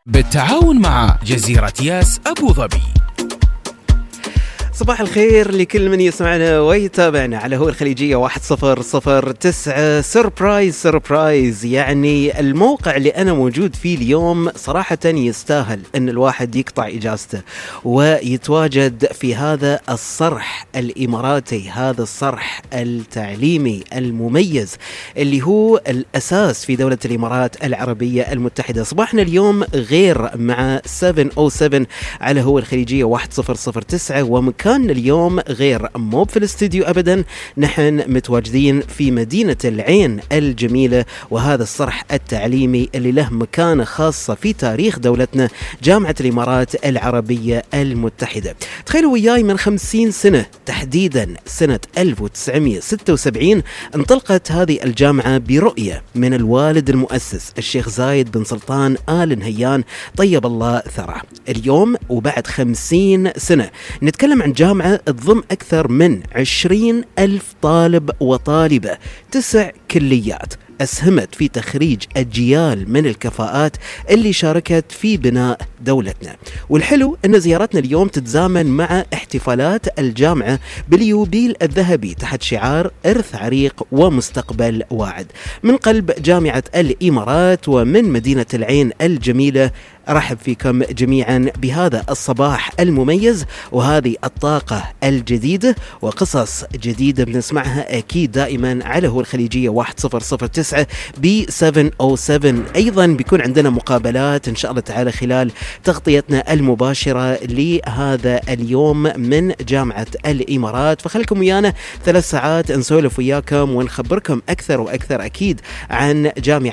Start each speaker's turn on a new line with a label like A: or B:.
A: بالتعاون مع جزيرة ياس أبو ظبي.
B: صباح الخير لكل من يسمعنا ويتابعنا على هو الخليجية 1009. سربرايز، يعني الموقع اللي أنا موجود فيه اليوم صراحة يستاهل أن الواحد يقطع إجازته ويتواجد في هذا الصرح الإماراتي، هذا الصرح التعليمي المميز اللي هو الأساس في دولة الإمارات العربية المتحدة. صباحنا اليوم غير مع 707 على هو الخليجية 1009، ومكان اليوم غير، مو في الاستديو أبدا، نحن متواجدين في مدينة العين الجميلة، وهذا الصرح التعليمي اللي له مكانة خاصة في تاريخ دولتنا، جامعة الإمارات العربية المتحدة. تخيلوا وياي من 50 سنة تحديدا، سنة 1976 انطلقت هذه الجامعة برؤية من الوالد المؤسس الشيخ زايد بن سلطان آل نهيان طيب الله ثراه. اليوم وبعد 50 سنة نتكلم عن جامعة تضم أكثر من 20,000 طالب وطالبة، 9 كليات، أسهمت في تخريج أجيال من الكفاءات اللي شاركت في بناء دولتنا. والحلو أن زيارتنا اليوم تتزامن مع احتفالات الجامعة باليوبيل الذهبي تحت شعار إرث عريق ومستقبل واعد. من قلب جامعة الإمارات ومن مدينة العين الجميلة، أرحب فيكم جميعا بهذا الصباح المميز وهذه الطاقة الجديدة وقصص جديدة بنسمعها أكيد دائما على هو الخليجية 1009 ب 707. أيضا بيكون عندنا مقابلات إن شاء الله تعالى خلال تغطيتنا المباشرة لهذا اليوم من جامعة الإمارات، فخلكم ويانا 3 ساعات نسولف وياكم ونخبركم أكثر وأكثر أكيد عن جامعة